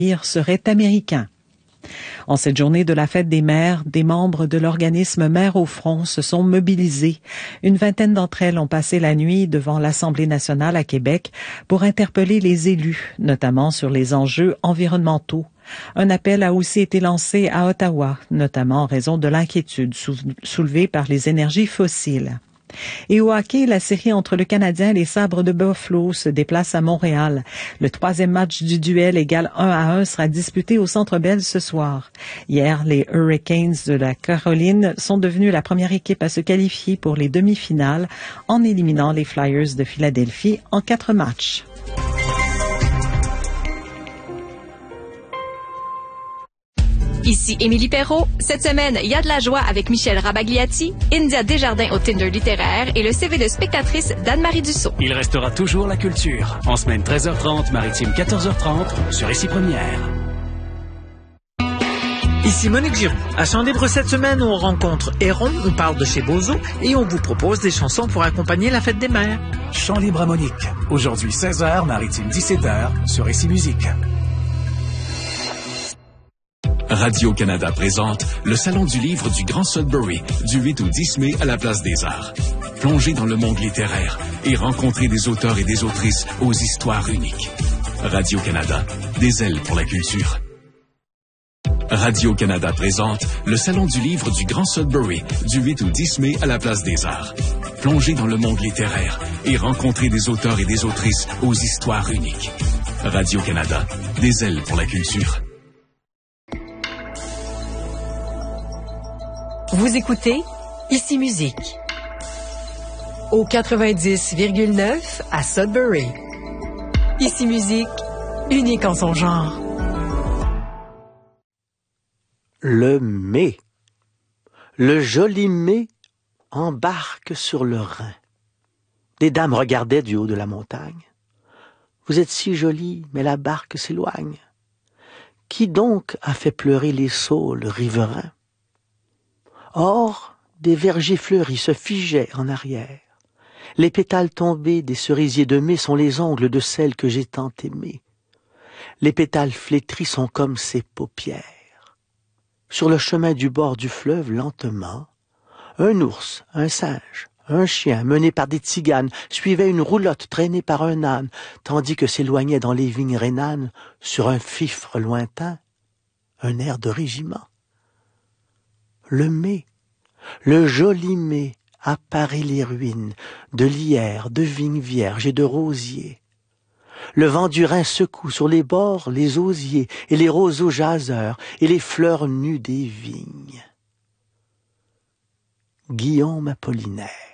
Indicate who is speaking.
Speaker 1: serait américain. En cette journée de la fête des mères, des membres de l'organisme Mères au front se sont mobilisés. Une vingtaine d'entre elles ont passé la nuit devant l'Assemblée nationale à Québec pour interpeller les élus, notamment sur les enjeux environnementaux. Un appel a aussi été lancé à Ottawa, notamment en raison de l'inquiétude soulevée par les énergies fossiles. Et au hockey, la série entre le Canadien et les Sabres de Buffalo se déplace à Montréal. Le troisième match du duel égal 1-1 sera disputé au Centre Bell ce soir. Hier, les Hurricanes de la Caroline sont devenus la première équipe à se qualifier pour les demi-finales en éliminant les Flyers de Philadelphie en 4 matchs.
Speaker 2: Ici Émilie Perrault. Cette semaine, il y a de la joie avec Michel Rabagliati, India Desjardins au Tinder littéraire et le CV de spectatrice d'Anne-Marie Dussault.
Speaker 3: Il restera toujours la culture. En semaine 13h30, maritime 14h30, sur Ici Première.
Speaker 4: Ici Monique Giroux. À Chant Libre cette semaine, on rencontre Héron, on parle de chez Bozo et on vous propose des chansons pour accompagner la fête des mères.
Speaker 3: Chant Libre à Monique. Aujourd'hui 16h, maritime 17h, sur Ici Musique.
Speaker 5: Radio-Canada présente le Salon du livre du Grand Sudbury du 8 au 10 mai à la Place des Arts. Plongez dans le monde littéraire et rencontrez des auteurs et des autrices aux histoires uniques. Radio-Canada, des ailes pour la culture. Radio-Canada présente le Salon du livre du Grand Sudbury du 8 au 10 mai à la Place des Arts. Plongez dans le monde littéraire et rencontrez des auteurs et des autrices aux histoires uniques. Radio-Canada, des ailes pour la culture.
Speaker 6: Vous écoutez Ici Musique au 90,9 à Sudbury. Ici Musique, unique en son genre.
Speaker 7: Le mai. Le joli mai embarque sur le Rhin. Des dames regardaient du haut de la montagne. Vous êtes si jolie, mais la barque s'éloigne. Qui donc a fait pleurer les saules riverains? Or, des vergers fleuris se figeaient en arrière. Les pétales tombés des cerisiers de mai sont les ongles de celle que j'ai tant aimée. Les pétales flétris sont comme ses paupières. Sur le chemin du bord du fleuve, lentement, un ours, un singe, un chien mené par des tziganes suivait une roulotte traînée par un âne, tandis que s'éloignait dans les vignes rhénanes, sur un fifre lointain, un air de régiment. Le mai, le joli mai, apparaît les ruines de lierres, de vignes vierges et de rosiers. Le vent du Rhin secoue sur les bords les osiers et les roseaux jaseurs et les fleurs nues des vignes. Guillaume Apollinaire.